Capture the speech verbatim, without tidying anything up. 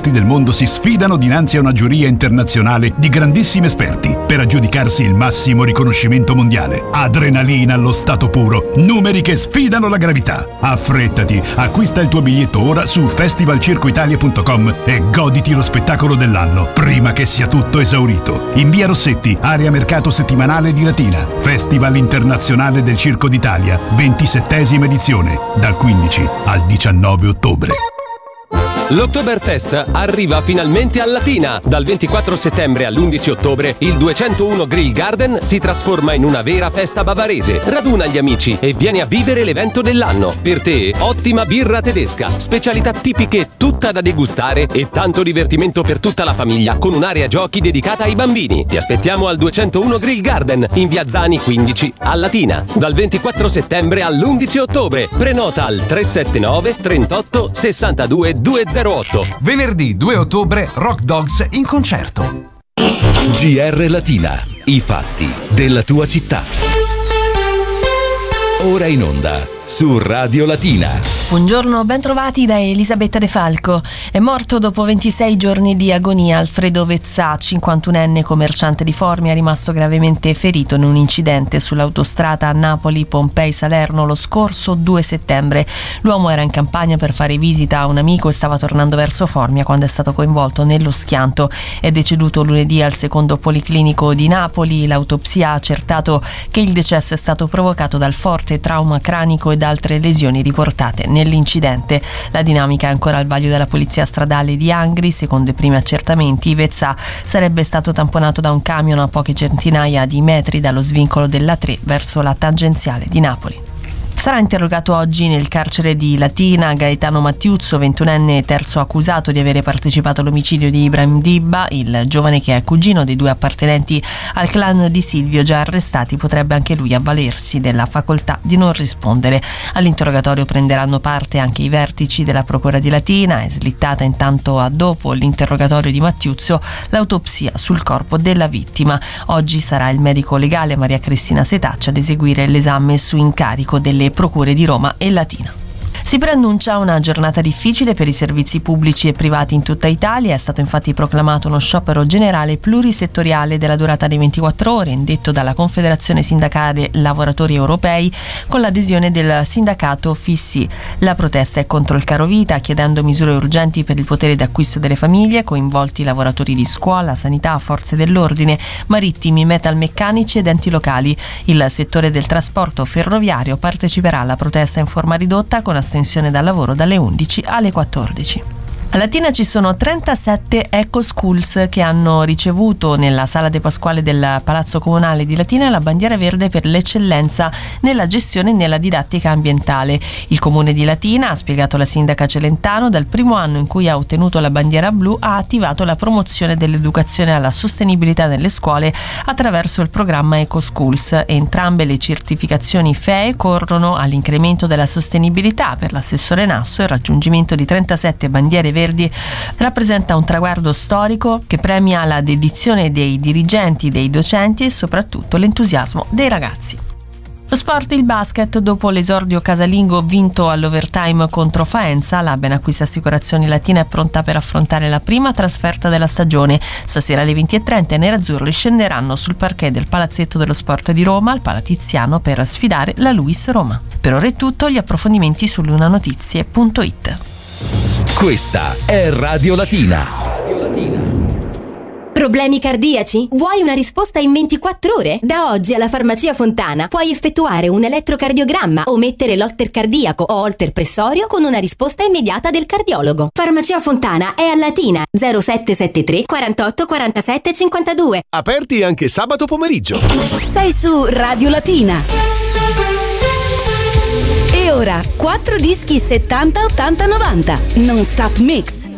professionisti del mondo si sfidano dinanzi a una giuria internazionale di grandissimi esperti per aggiudicarsi il massimo riconoscimento mondiale. Adrenalina allo stato puro, numeri che sfidano la gravità. Affrettati, acquista il tuo biglietto ora su festival circo italia punto com e goditi lo spettacolo dell'anno prima che sia tutto esaurito. In via Rossetti, area mercato settimanale di Latina. Festival internazionale del Circo d'Italia, ventisettesima edizione, dal quindici al diciannove ottobre. L'Oktoberfest arriva finalmente a Latina. Dal ventiquattro settembre all'undici ottobre il duecentouno Grill Garden si trasforma in una vera festa bavarese. Raduna gli amici e vieni a vivere l'evento dell'anno. Per te, ottima birra tedesca, specialità tipiche tutta da degustare e tanto divertimento per tutta la famiglia con un'area giochi dedicata ai bambini. Ti aspettiamo al duecentouno Grill Garden in via Zani quindici a Latina. Dal ventiquattro settembre all'undici ottobre. Prenota al tre sette nove trentotto sessantadue duecento. Venerdì due ottobre Rock Dogs in concerto. G R Latina, i fatti della tua città. Ora in onda su Radio Latina. Buongiorno, ben trovati da Elisabetta De Falco. È morto dopo ventisei giorni di agonia Alfredo Vezzà, cinquantunenne commerciante di Formia, rimasto gravemente ferito in un incidente sull'autostrada Napoli-Pompei-Salerno lo scorso due settembre. L'uomo era in campagna per fare visita a un amico e stava tornando verso Formia quando è stato coinvolto nello schianto. È deceduto lunedì al secondo policlinico di Napoli. L'autopsia ha accertato che il decesso è stato provocato dal forte trauma cranico ed altre lesioni riportate nell'incidente. La dinamica è ancora al vaglio della polizia stradale di Angri. Secondo i primi accertamenti, Vezzà sarebbe stato tamponato da un camion a poche centinaia di metri dallo svincolo della tre verso la tangenziale di Napoli. Sarà interrogato oggi nel carcere di Latina Gaetano Mattiuzzo, ventunenne terzo accusato di avere partecipato all'omicidio di Ibrahim Dibba, il giovane che è cugino dei due appartenenti al clan di Silvio già arrestati. Potrebbe anche lui avvalersi della facoltà di non rispondere. All'interrogatorio prenderanno parte anche i vertici della Procura di Latina. È slittata intanto a dopo l'interrogatorio di Mattiuzzo l'autopsia sul corpo della vittima. Oggi sarà il medico legale Maria Cristina Setaccia ad eseguire l'esame su incarico delle procure di Roma e Latina. Si preannuncia una giornata difficile per i servizi pubblici e privati in tutta Italia. È stato infatti proclamato uno sciopero generale plurisettoriale della durata di ventiquattro ore, indetto dalla Confederazione Sindacale Lavoratori Europei con l'adesione del sindacato Fissi. La protesta è contro il caro vita, chiedendo misure urgenti per il potere d'acquisto delle famiglie, coinvolti lavoratori di scuola, sanità, forze dell'ordine, marittimi, metalmeccanici ed enti locali. Il settore del trasporto ferroviario parteciperà alla protesta in forma ridotta con astensione dal lavoro dalle undici alle quattordici. A Latina ci sono trentasette Eco Schools che hanno ricevuto nella Sala De Pasquale del Palazzo Comunale di Latina la bandiera verde per l'eccellenza nella gestione e nella didattica ambientale. Il Comune di Latina, ha spiegato la sindaca Celentano, dal primo anno in cui ha ottenuto la bandiera blu ha attivato la promozione dell'educazione alla sostenibilità nelle scuole attraverso il programma Eco Schools. Entrambe le certificazioni F E E corrono all'incremento della sostenibilità. Per l'assessore Nasso il raggiungimento di trentasette bandiere verdi rappresenta un traguardo storico che premia la dedizione dei dirigenti, dei docenti e soprattutto l'entusiasmo dei ragazzi. Lo sport, il basket. Dopo l'esordio casalingo vinto all'overtime contro Faenza, la Benacquista Assicurazioni Latina è pronta per affrontare la prima trasferta della stagione. Stasera alle venti e trenta i nerazzurri scenderanno sul parquet del Palazzetto dello Sport di Roma al Palatiziano per sfidare la Luis Roma. Per ora è tutto, gli approfondimenti su lunanotizie punto it. Questa è Radio Latina. Problemi cardiaci? Vuoi una risposta in ventiquattro ore? Da oggi alla Farmacia Fontana puoi effettuare un elettrocardiogramma o mettere l'holter cardiaco o holter pressorio con una risposta immediata del cardiologo. Farmacia Fontana è a Latina, zero sette sette tre quarantotto quarantasette cinquantadue. Aperti anche sabato pomeriggio. Sei su Radio Latina. E ora quattro dischi settanta ottanta novanta Non Stop Mix.